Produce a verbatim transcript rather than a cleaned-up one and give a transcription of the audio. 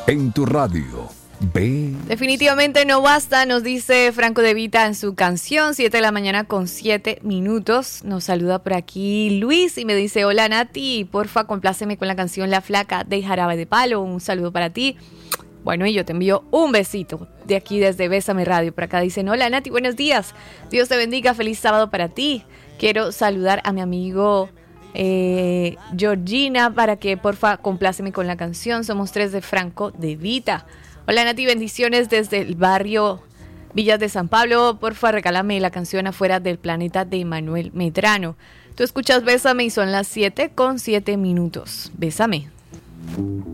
en tu radio. Ve. Definitivamente no basta, nos dice Franco De Vita en su canción, siete de la mañana con siete minutos. Nos saluda por aquí Luis y me dice: hola Nati, porfa compláceme con la canción La Flaca de Jarabe de Palo. Un saludo para ti. Bueno, y yo te envío un besito de aquí desde Bésame Radio. Por acá dicen: hola Nati, buenos días, Dios te bendiga, feliz sábado para ti. Quiero saludar a mi amigo eh, Georgina para que porfa compláceme con la canción Somos Tres de Franco De Vita. Hola Nati, bendiciones desde el barrio Villas de San Pablo. Porfa, regálame la canción Afuera del Planeta de Manuel Medrano. Tú escuchas Bésame y son las siete con siete minutos. Bésame.